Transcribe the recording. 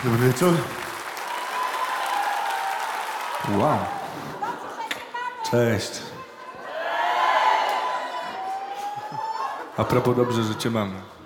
Dobry wieczór. Wow. Cześć. A propos, dobrze, że cię mamy.